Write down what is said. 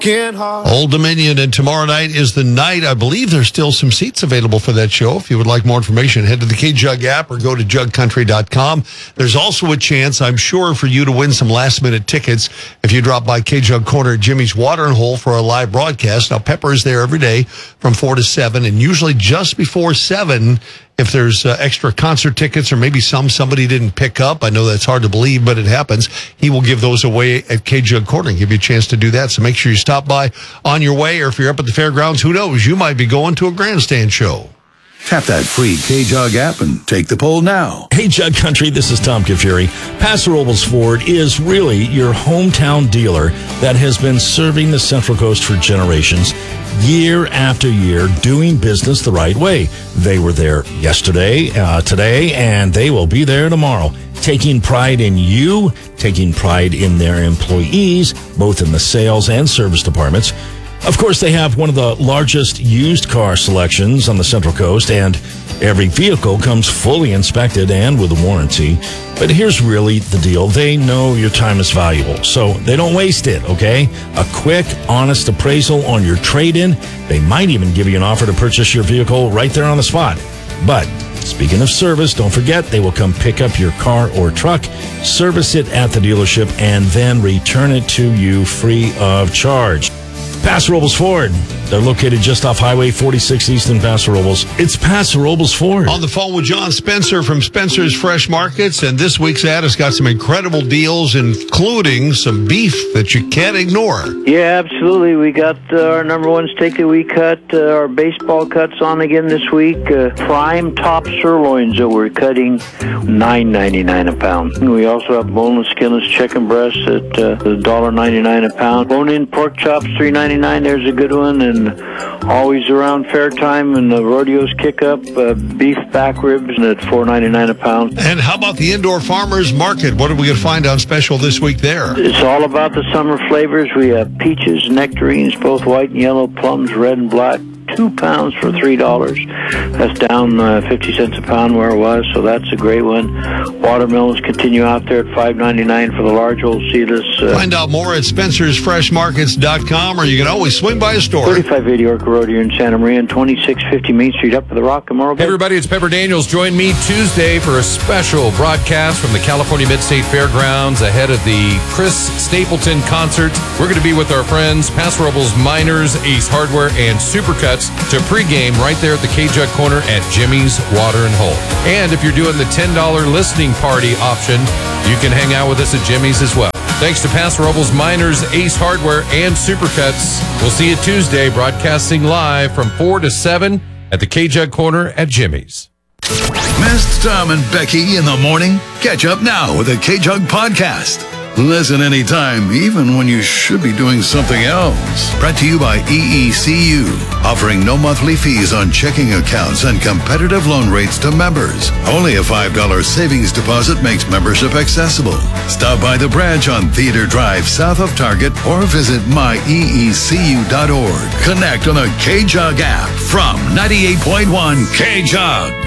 Old Dominion, and tomorrow night is the night. I believe there's still some seats available for that show. If you would like more information, head to the KJug app or go to jugcountry.com. There's also a chance, I'm sure, for you to win some last-minute tickets if you drop by KJug Corner at Jimmy's Watering Hole for a live broadcast. Now, Pepper is there every day from 4 to 7, and usually just before 7, if there's extra concert tickets or maybe somebody didn't pick up. I know that's hard to believe, but it happens. He will give those away at KJug Corner and give you a chance to do that. So make sure you stop by on your way, or if you're up at the fairgrounds, who knows, you might be going to a grandstand show. Tap that free KJug app and take the poll now. Hey, Jug Country, this is Tom Kafuri. Paso Robles Ford is really your hometown dealer that has been serving the Central Coast for generations, year after year, doing business the right way. They were there yesterday, today, and they will be there tomorrow. Taking pride in you, taking pride in their employees, both in the sales and service departments. Of course, they have one of the largest used car selections on the Central Coast, and every vehicle comes fully inspected and with a warranty. But here's really the deal. They know your time is valuable, so they don't waste it, okay? A quick, honest appraisal on your trade-in. They might even give you an offer to purchase your vehicle right there on the spot. But speaking of service, don't forget they will come pick up your car or truck, service it at the dealership, and then return it to you free of charge. Paso Robles Ford. They're located just off Highway 46 East in Paso Robles. It's Paso Robles Ford. On the phone with John Spencer from Spencer's Fresh Markets, and this week's ad has got some incredible deals, including some beef that you can't ignore. Yeah, absolutely. We got our number one steak that we cut, our baseball cuts on again this week. Prime top sirloins that we're cutting, $9.99 a pound. And we also have boneless, skinless chicken breasts at $1.99 a pound. Bone-in pork chops, $3.99. There's a good one. And always around fair time and the rodeos kick up, beef back ribs at $4.99 a pound. And how about the Indoor Farmers Market? What are we going to find on special this week there? It's all about the summer flavors. We have peaches, nectarines, both white and yellow, plums, red and black. 2 pounds for $3. That's down 50 cents a pound where it was, so that's a great one. Watermelons continue out there at $5.99 for the large old seedless. Find out more at spencersfreshmarkets.com, or you can always swing by a store. 3580 Orca Road here in Santa Maria and 2650 Main Street up at the Rock and Morro. Hey everybody, it's Pepper Daniels. Join me Tuesday for a special broadcast from the California Mid-State Fairgrounds ahead of the Chris Stapleton concert. We're going to be with our friends Paso Robles Miners, Ace Hardware, and Supercuts to pregame right there at the KJug Corner at Jimmy's Watering Hole. And if you're doing the $10 listening party option, you can hang out with us at Jimmy's as well. Thanks to Paso Robles Miners, Ace Hardware, and Supercuts. We'll see you Tuesday, broadcasting live from 4 to 7 at the KJug Corner at Jimmy's. Missed Tom and Becky in the morning? Catch up now with the KJug Podcast. Listen anytime, even when you should be doing something else. Brought to you by EECU, offering no monthly fees on checking accounts and competitive loan rates to members. Only a $5 savings deposit makes membership accessible. Stop by the branch on Theater Drive south of Target or visit myeecu.org. Connect on the KJug app from 98.1 KJug.